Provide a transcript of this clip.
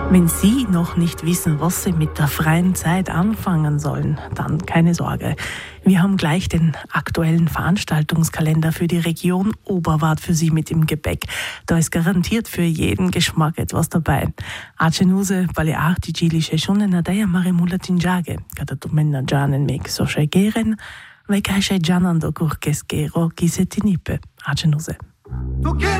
Wenn Sie noch nicht wissen, was Sie mit der freien Zeit anfangen sollen, dann keine Sorge. Wir haben gleich den aktuellen Veranstaltungskalender für die Region Oberwart für Sie mit im Gepäck. Da ist garantiert für jeden Geschmack etwas dabei. Acenuse, Balearti, Gilische, Schonen, Adeia, Marimula, Tinjage, Katatumenna, Janen, Mek, Sosche, Geren, Vekasche, Janando, Kurkes, Gero, Kisetinipe. Acenuse.